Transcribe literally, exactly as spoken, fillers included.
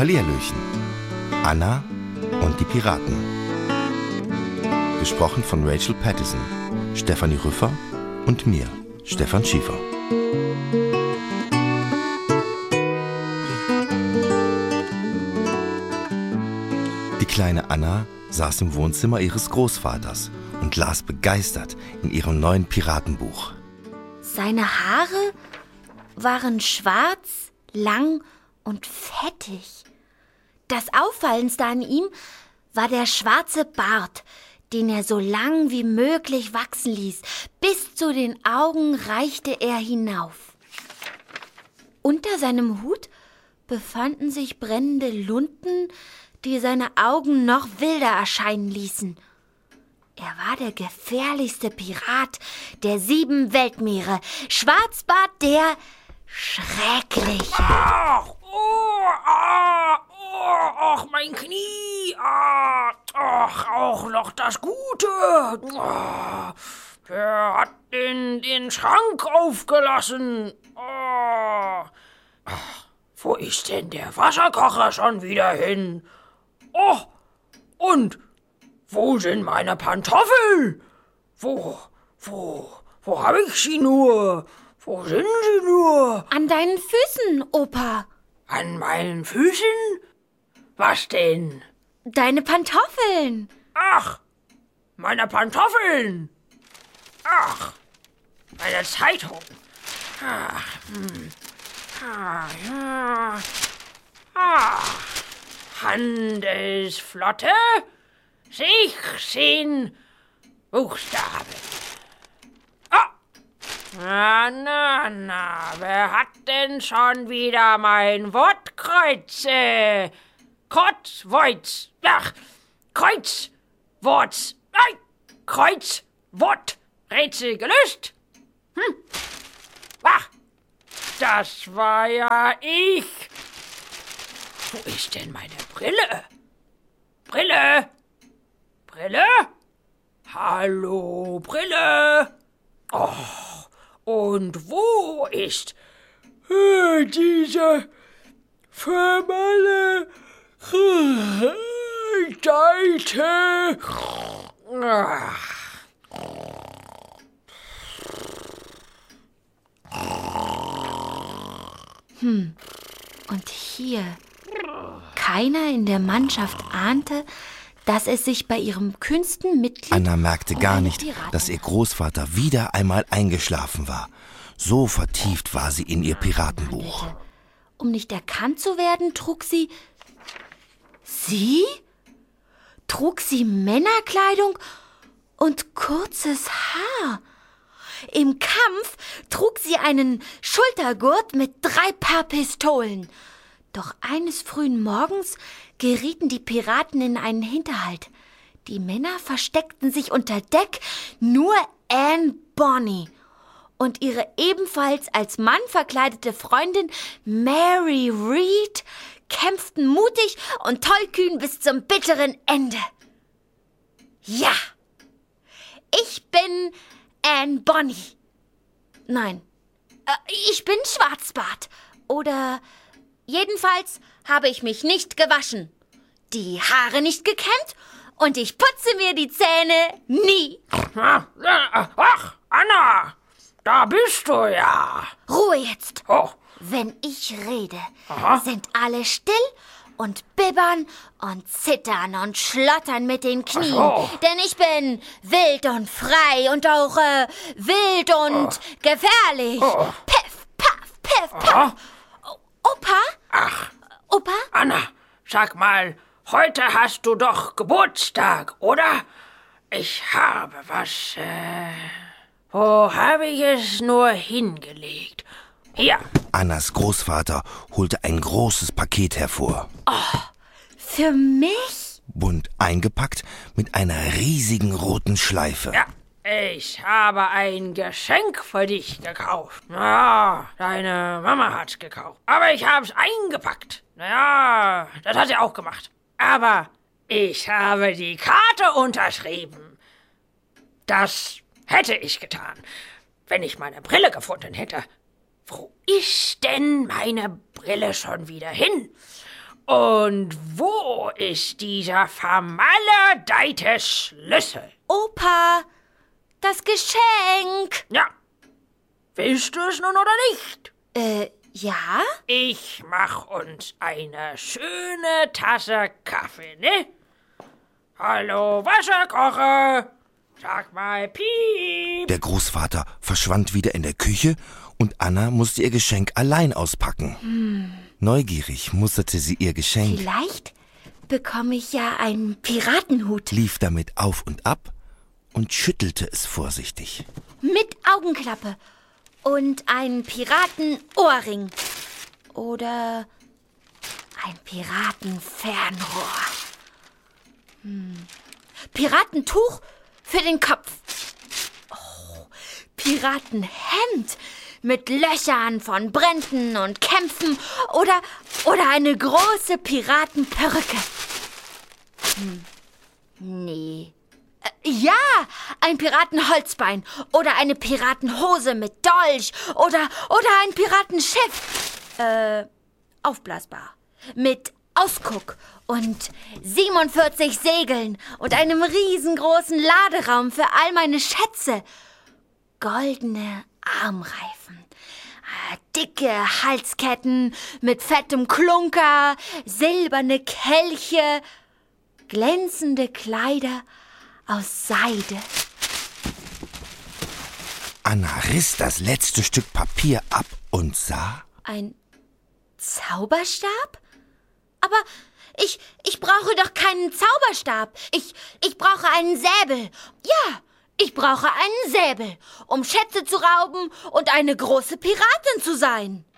Hallihallöchen. Anna und die Piraten. Gesprochen von Rachel Pattison, Stefanie Rüffer und mir, Stefan Schiefer. Die kleine Anna saß im Wohnzimmer ihres Großvaters und las begeistert in ihrem neuen Piratenbuch. Seine Haare waren schwarz, lang und fettig. Das Auffallendste an ihm war der schwarze Bart, den er so lang wie möglich wachsen ließ. Bis zu den Augen reichte er hinauf. Unter seinem Hut befanden sich brennende Lunten, die seine Augen noch wilder erscheinen ließen. Er war der gefährlichste Pirat der sieben Weltmeere. Schwarzbart der Schreckliche. Ach, oh, ah, oh, ach, mein Knie. Ah, ach, auch noch das Gute. Ah, der hat den, den Schrank aufgelassen. Ah, ach, wo ist denn der Wasserkocher schon wieder hin? Oh, und wo sind meine Pantoffeln? Wo, wo, wo habe ich sie nur? Wo sind sie nur? An deinen Füßen, Opa. An meinen Füßen? Was denn? Deine Pantoffeln. Ach, meine Pantoffeln. Ach, meine Zeitung. Ach, hm. Ah, ja. Ah, Handelsflotte. sechzehn Buchstaben. Ah, na, na, na, wer hat denn schon wieder mein Wortkreuz, äh, Kreuzwort, ach, Kreuzwort, nein, Kreuzworträtsel gelöst? Hm, ach, das war ja ich. Wo ist denn meine Brille? Brille? Brille? Hallo, Brille? Oh, und wo ist äh, diese vermaledeite Hm, und hier. Keiner in der Mannschaft ahnte, dass es sich bei ihrem kühnsten Mitglied... Anna merkte gar nicht, Piraten dass ihr Großvater wieder einmal eingeschlafen war. So vertieft war sie in ihr Piratenbuch. handelte. Um nicht erkannt zu werden, trug sie... Sie? Trug sie Männerkleidung und kurzes Haar. Im Kampf trug sie einen Schultergurt mit drei Paar Pistolen. Doch eines frühen Morgens gerieten die Piraten in einen Hinterhalt. Die Männer versteckten sich unter Deck, nur Anne Bonny und ihre ebenfalls als Mann verkleidete Freundin Mary Read kämpften mutig und tollkühn bis zum bitteren Ende. Ja, ich bin Anne Bonny. Nein, äh, ich bin Schwarzbart. Oder jedenfalls habe ich mich nicht gewaschen, die Haare nicht gekämmt und ich putze mir die Zähne nie. Ach, Anna, da bist du ja. Ruhe jetzt. Oh. Wenn ich rede, Aha. sind alle still und bibbern und zittern und schlottern mit den Knien. Ach so. Denn ich bin wild und frei und auch äh, wild und Oh. gefährlich. Oh. Piff, paff, piff, paff. Aha. Opa? Ach, Opa? Anna, sag mal, heute hast du doch Geburtstag, oder? Ich habe was, äh... Wo habe ich es nur hingelegt? Hier. Annas Großvater holte ein großes Paket hervor. Für mich? Bunt eingepackt mit einer riesigen roten Schleife. Ja, ich habe ein Geschenk für dich gekauft. Ja, deine Mama hat's gekauft. Aber ich hab's eingepackt. Naja, das hat sie auch gemacht. Aber ich habe die Karte unterschrieben. Das hätte ich getan, wenn ich meine Brille gefunden hätte. Wo ist denn meine Brille schon wieder hin? Und wo ist dieser vermaledeite Schlüssel? Opa, das Geschenk. Ja, willst du es nun oder nicht? Äh, ja? Ich mach uns eine schöne Tasse Kaffee, ne? Hallo, Wasserkocher. Sag mal, piep. Der Großvater verschwand wieder in der Küche und Anna musste ihr Geschenk allein auspacken. Hm. Neugierig musterte sie ihr Geschenk. Vielleicht bekomme ich ja einen Piratenhut. Lief damit auf und ab und schüttelte es vorsichtig. Mit Augenklappe und einen Piratenohrring. Oder ein Piratenfernrohr. Hm. Piratentuch für den Kopf. Oh, Piratenhemd mit Löchern von Bränden und Kämpfen. Oder, oder eine große Piratenperücke. Hm. Nee. Äh, ja, ein Piratenholzbein. Oder eine Piratenhose mit Dolch. Oder, oder ein Piratenschiff. Äh, aufblasbar. Mit Ausguck und siebenundvierzig Segeln und einem riesengroßen Laderaum für all meine Schätze. Goldene Armreifen, äh, dicke Halsketten mit fettem Klunker, silberne Kelche, glänzende Kleider aus Seide. Anna riss das letzte Stück Papier ab und sah... Ein Zauberstab? Aber ich, ich brauche doch keinen Zauberstab. Ich, ich brauche einen Säbel. Ja, ich brauche einen Säbel, um Schätze zu rauben und eine große Piratin zu sein.